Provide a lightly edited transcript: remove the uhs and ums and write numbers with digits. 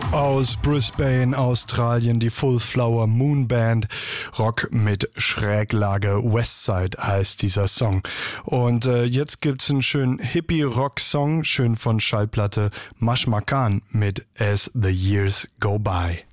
Aus Brisbane, Australien, die Full Flower Moon Band. Rock mit Schräglage, Westside heißt dieser Song. Und jetzt gibt's einen schönen Hippie-Rock-Song, schön von Schallplatte Mashmakan mit As the Years Go By.